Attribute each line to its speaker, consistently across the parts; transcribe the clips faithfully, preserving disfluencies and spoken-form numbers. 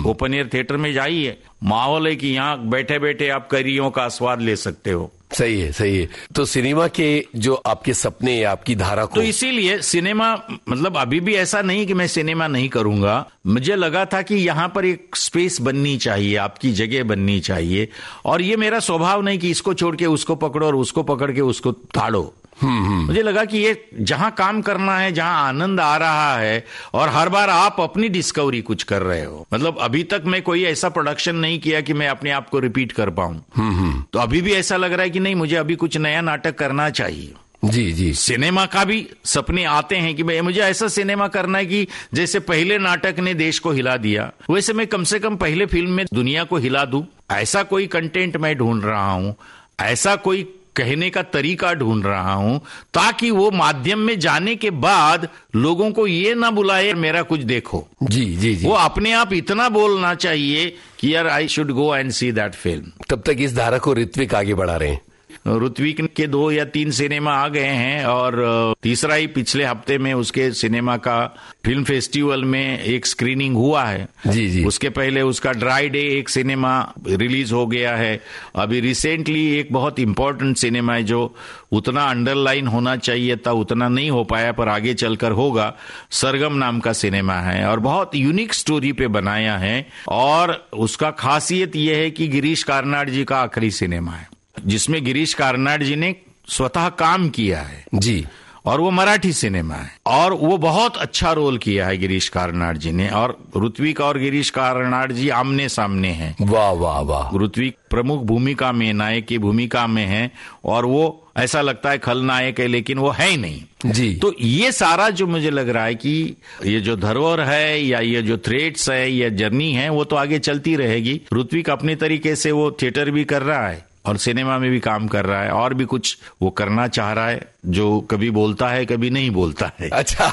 Speaker 1: Open air theatre में जाइए, माहौल है कि यहाँ बैठे बैठे आप करियों का स्वाद ले सकते हो।
Speaker 2: सही है, सही है। तो सिनेमा के जो आपके सपने, आपकी धारा को,
Speaker 1: तो इसीलिए सिनेमा, मतलब अभी भी ऐसा नहीं कि मैं सिनेमा नहीं करूंगा। मुझे लगा था कि यहाँ पर एक स्पेस बननी चाहिए, आपकी जगह बननी चाहिए, और ये मेरा स्वभाव नहीं कि इसको छोड़ के उसको पकड़ो और उसको पकड़ के उसको ताड़ो। मुझे लगा कि ये जहां काम करना है, जहां आनंद आ रहा है, और हर बार आप अपनी डिस्कवरी कुछ कर रहे हो। मतलब अभी तक मैं कोई ऐसा प्रोडक्शन नहीं किया कि मैं अपने आप को रिपीट कर पाऊं। तो अभी भी ऐसा लग रहा है कि नहीं, मुझे अभी कुछ नया नाटक करना चाहिए।
Speaker 2: जी जी।
Speaker 1: सिनेमा का भी सपने आते हैं कि भाई मुझे ऐसा सिनेमा करना है कि जैसे पहले नाटक ने देश को हिला दिया, वैसे मैं कम से कम पहले फिल्म में दुनिया को हिला दूं। ऐसा कोई कंटेंट मैं ढूंढ रहा हूं, ऐसा कोई कहने का तरीका ढूंढ रहा हूं, ताकि वो माध्यम में जाने के बाद लोगों को ये ना बुलाए मेरा कुछ देखो।
Speaker 2: जी जी जी।
Speaker 1: वो अपने आप इतना बोलना चाहिए कि यार I should go and see that film.
Speaker 2: तब तक इस धारा को ऋत्विक आगे बढ़ा रहे हैं।
Speaker 1: ऋत्विक के दो या तीन सिनेमा आ गए हैं, और तीसरा ही पिछले हफ्ते में उसके सिनेमा का फिल्म फेस्टिवल में एक स्क्रीनिंग हुआ है।
Speaker 2: जी जी।
Speaker 1: उसके पहले उसका ड्राई डे एक सिनेमा रिलीज हो गया है। अभी रिसेंटली एक बहुत इंपॉर्टेंट सिनेमा है जो उतना अंडरलाइन होना चाहिए था, उतना नहीं हो पाया, पर आगे चलकर होगा। सरगम नाम का सिनेमा है और बहुत यूनिक स्टोरी पे बनाया है, और उसका खासियत यह है कि गिरीश कार्नाड जी का आखिरी सिनेमा है जिसमें गिरीश कार्नाड जी ने स्वतः काम किया है।
Speaker 2: जी।
Speaker 1: और वो मराठी सिनेमा है, और वो बहुत अच्छा रोल किया है गिरीश कार्नाड जी ने। और ऋत्विक और गिरीश कार्नाड जी आमने सामने हैं।
Speaker 2: वाह वाह वाह।
Speaker 1: ऋत्विक प्रमुख भूमिका में, नायक की भूमिका में है, और वो ऐसा लगता है खलनायक है, लेकिन वो है ही नहीं।
Speaker 2: जी।
Speaker 1: तो ये सारा जो मुझे लग रहा है कि ये जो धरोहर है या ये जो थ्रेड्स है या जर्नी है, वो तो आगे चलती रहेगी। ऋत्विक अपने तरीके से वो थिएटर भी कर रहा है और सिनेमा में भी काम कर रहा है, और भी कुछ वो करना चाह रहा है जो कभी बोलता है कभी नहीं बोलता है।
Speaker 2: अच्छा।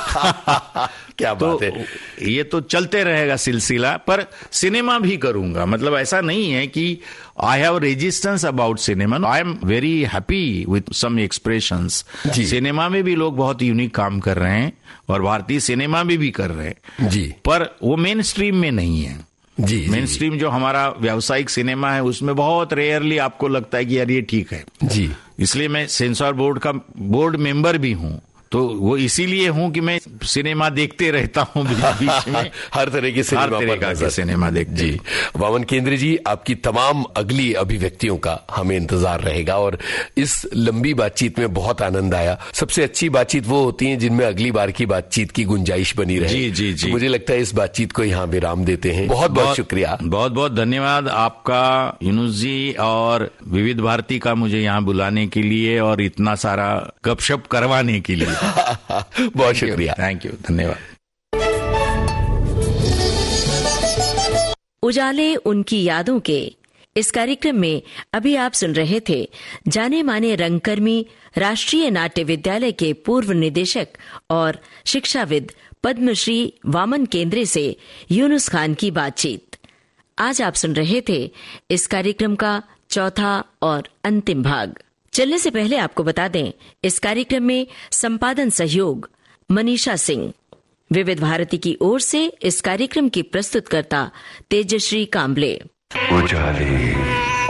Speaker 2: क्या
Speaker 1: तो
Speaker 2: बात है।
Speaker 1: ये तो चलते रहेगा सिलसिला, पर सिनेमा भी करूंगा। मतलब ऐसा नहीं है कि I have resistance about cinema, I am very happy with some expressions. Cinema में भी लोग बहुत यूनिक काम कर रहे हैं, और भारतीय सिनेमा में भी कर रहे हैं
Speaker 2: जी,
Speaker 1: पर वो मेन स्ट्रीम में नहीं है।
Speaker 2: जी,
Speaker 1: मेन स्ट्रीम जो हमारा व्यावसायिक सिनेमा है उसमें बहुत रेयरली आपको लगता है कि यार ये ठीक है।
Speaker 2: जी।
Speaker 1: इसलिए मैं सेंसर बोर्ड का बोर्ड मेंबर भी हूं, तो वो इसीलिए हूं कि मैं सिनेमा देखते रहता हूं बीच बीच में।
Speaker 2: हर तरह की सिनेमा,
Speaker 1: हर तरह का सिनेमा देखते।
Speaker 2: जी वामन केंद्रे जी, आपकी तमाम अगली अभिव्यक्तियों का हमें इंतजार रहेगा, और इस लंबी बातचीत में बहुत आनंद आया। सबसे अच्छी बातचीत वो होती है जिनमें अगली बार की बातचीत की गुंजाइश बनी रहे।
Speaker 1: जी जी जी।
Speaker 2: तो मुझे लगता है इस बातचीत को यहाँ विराम देते हैं। बहुत बहुत शुक्रिया, बहुत
Speaker 1: बहुत धन्यवाद आपका यूनुस जी और विविध भारती का मुझे यहाँ बुलाने के लिए और इतना सारा गपशप करवाने के लिए।
Speaker 2: बहुत शुक्रिया,
Speaker 1: थैंक यू, धन्यवाद।
Speaker 3: उजाले उनकी यादों के इस कार्यक्रम में अभी आप सुन रहे थे जाने माने रंगकर्मी, राष्ट्रीय नाट्य विद्यालय के पूर्व निदेशक और शिक्षाविद पद्मश्री वामन केंद्रे से यूनुस खान की बातचीत। आज आप सुन रहे थे इस कार्यक्रम का चौथा और अंतिम भाग। चलने से पहले आपको बता दें, इस कार्यक्रम में संपादन सहयोग मनीषा सिंह। विविध भारती की ओर से इस कार्यक्रम की प्रस्तुतकर्ता तेजश्री कांबले।
Speaker 4: उजाले।